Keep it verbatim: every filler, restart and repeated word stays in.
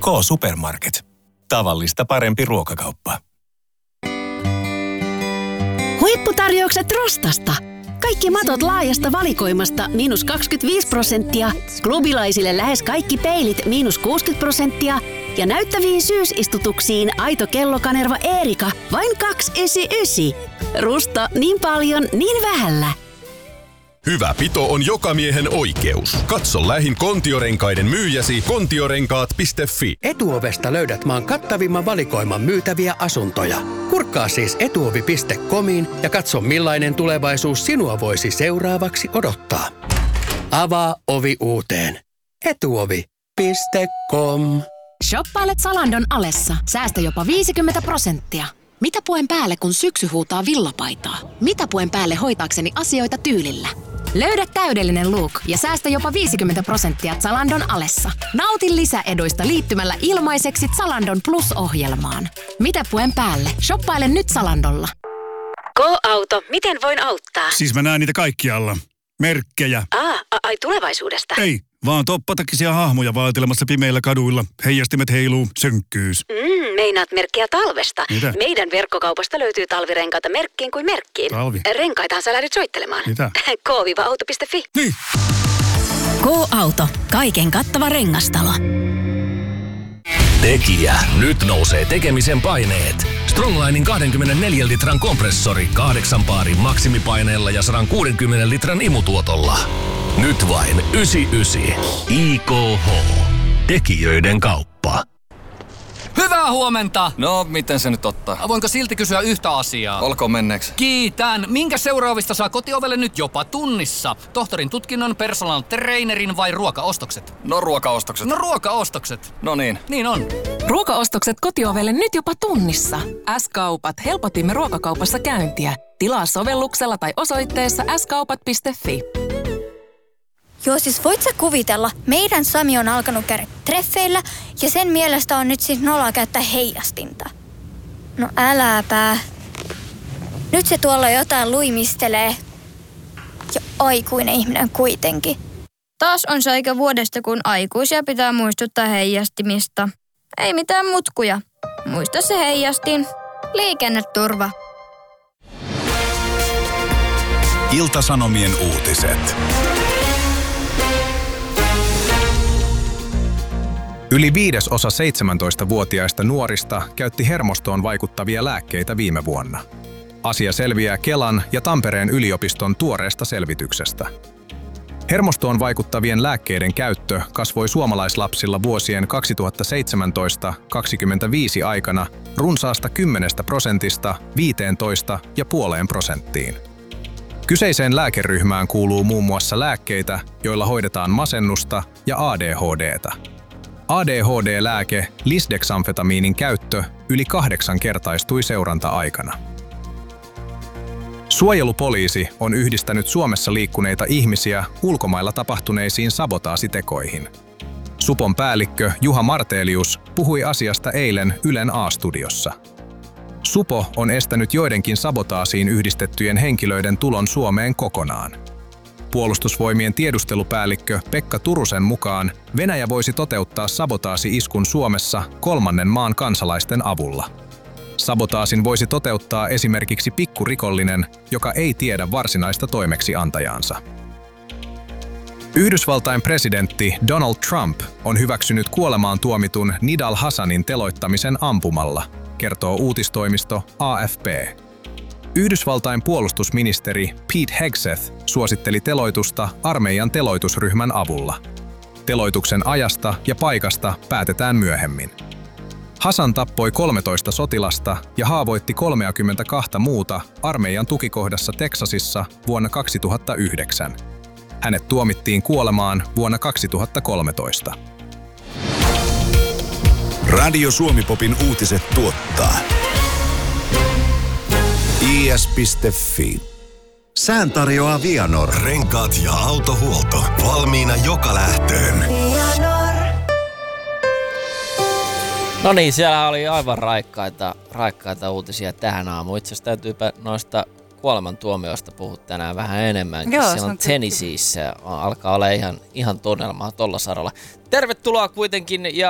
K-Supermarket. Tavallista parempi ruokakauppa. Huipputarjoukset Rostasta. Kaikki matot laajasta valikoimasta miinus kaksikymmentäviisi prosenttia, klubilaisille lähes kaikki peilit miinus kuusikymmentä prosenttia ja näyttäviin syysistutuksiin aito kellokanerva Eerika vain kaksisataayhdeksänkymmentäyhdeksän. Rusta niin paljon, niin vähällä. Hyvä pito on jokamiehen oikeus. Katso lähin Kontiorenkaiden myyjäsi kontiorenkaat piste fi. Etuovesta löydät maan kattavimman valikoiman myytäviä asuntoja. Kurkkaa siis etuovi piste comiin ja katso millainen tulevaisuus sinua voisi seuraavaksi odottaa. Avaa ovi uuteen. etuovi piste com. Shoppailet Zalandon alessa. Säästä jopa viisikymmentä prosenttia. Mitä puen päälle, kun syksy huutaa villapaitaa? Mitä puen päälle hoitaakseni asioita tyylillä? Löydä täydellinen look ja säästä jopa viisikymmentä prosenttia Zalandon alessa. Nauti lisäeduista liittymällä ilmaiseksi Zalandon Plus-ohjelmaan. Mitä puen päälle? Shoppaile nyt Zalandolla. K-auto, miten voin auttaa? Siis mä näen niitä kaikkialla. Merkkejä. Aa, ai tulevaisuudesta. Ei, vaan toppatakisia hahmoja vaeltelemassa pimeillä kaduilla. Heijastimet heiluu, sönkkyys. Mm, meinaat merkkiä talvesta. Mitä? Meidän verkkokaupasta löytyy talvirenkaita merkkiin kuin merkkiin. Talvi? Renkaitahan sä lähdet soittelemaan. Mitä? K auto piste fi. Niin. K-auto. Kaiken kattava rengastalo. Tekijä. Nyt nousee tekemisen paineet. Stronglinin kaksikymmentäneljä litran kompressori kahdeksan paarin maksimipaineella ja sata kuusikymmentä litran imutuotolla. Nyt vain yhdeksänkymmentäyhdeksän. I K H. Tekijöiden kauppa. Hyvää huomenta! No, miten se nyt ottaa? Voinko silti kysyä yhtä asiaa? Olkoon menneeksi. Kiitän! Minkä seuraavista saa kotiovelle nyt jopa tunnissa? Tohtorin tutkinnon, personal trainerin vai ruokaostokset? No ruokaostokset. No ruokaostokset. No niin. Niin on. Ruokaostokset kotiovelle nyt jopa tunnissa. S-kaupat. Helpotimme ruokakaupassa käyntiä. Tilaa sovelluksella tai osoitteessa s kaupat piste fi. Joo, siis voit sä kuvitella, meidän Sami on alkanut käydä treffeillä ja sen mielestä on nyt siis nolla käyttää heijastinta. No äläpä. Nyt se tuolla jotain luimistelee. Ja aikuinen ihminen kuitenkin. Taas on se aika vuodesta, kun aikuisia pitää muistuttaa heijastimista. Ei mitään mutkuja. Muista se heijastin. Liikenneturva. Ilta-Sanomien uutiset. Yli viidesosa seitsemäntoistavuotiaista nuorista käytti hermostoon vaikuttavia lääkkeitä viime vuonna. Asia selviää Kelan ja Tampereen yliopiston tuoreesta selvityksestä. Hermostoon vaikuttavien lääkkeiden käyttö kasvoi suomalaislapsilla vuosien kaksituhattaseitsemäntoista kaksikymmentäviisi aikana runsaasta kymmenestä prosentista viiteentoista pilkku viiteen prosenttiin. Kyseiseen lääkeryhmään kuuluu muun muassa lääkkeitä, joilla hoidetaan masennusta ja A D H D:tä. A D H D-lääke lisdexamfetamiinin käyttö yli kahdeksankertaistui seuranta-aikana. Suojelupoliisi on yhdistänyt Suomessa liikkuneita ihmisiä ulkomailla tapahtuneisiin sabotaasitekoihin. Supon päällikkö Juha Martelius puhui asiasta eilen Ylen A-studiossa. Supo on estänyt joidenkin sabotaasiin yhdistettyjen henkilöiden tulon Suomeen kokonaan. Puolustusvoimien tiedustelupäällikkö Pekka Turusen mukaan Venäjä voisi toteuttaa sabotaasi-iskun Suomessa kolmannen maan kansalaisten avulla. Sabotaasin voisi toteuttaa esimerkiksi pikkurikollinen, joka ei tiedä varsinaista toimeksiantajaansa. Yhdysvaltain presidentti Donald Trump on hyväksynyt kuolemaan tuomitun Nidal Hassanin teloittamisen ampumalla, kertoo uutistoimisto A F P. Yhdysvaltain puolustusministeri Pete Hegseth suositteli teloitusta armeijan teloitusryhmän avulla. Teloituksen ajasta ja paikasta päätetään myöhemmin. Hassan tappoi kolmetoista sotilasta ja haavoitti kolmekymmentäkaksi muuta armeijan tukikohdassa Teksasissa vuonna kaksituhattayhdeksän. Hänet tuomittiin kuolemaan vuonna kaksituhattakolmetoista. Radio Suomi-popin uutiset tuottaa I S piste fi. Sään tarjoaa Vianor. Renkaat ja autohuolto. Valmiina joka lähtöön. No niin, siellä oli aivan raikkaita, raikkaita uutisia tähän aamuun. Itse asiassa täytyypä noista kuolemantuomioista puhua tänään vähän enemmänkin. Joo, siellä on Tennesseeissä alkaa olla ihan, ihan tunnelmaa tolla saralla. Tervetuloa kuitenkin ja